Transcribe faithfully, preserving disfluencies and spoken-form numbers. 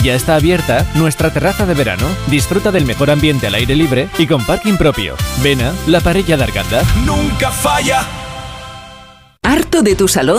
Ya está abierta nuestra terraza de verano. Disfruta del mejor ambiente al aire libre y con parking propio. Vena, la Parella d'Arganda. Nunca falla. ¿Harto de tu salón?